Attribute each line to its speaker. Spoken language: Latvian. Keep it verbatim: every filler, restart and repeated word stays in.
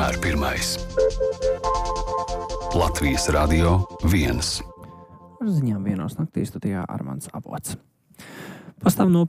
Speaker 1: vienmēr pirmais. Latvijas Radio viens.
Speaker 2: Ar ziņām vienos naktī studijā Armands Avots. Pastāv nopietni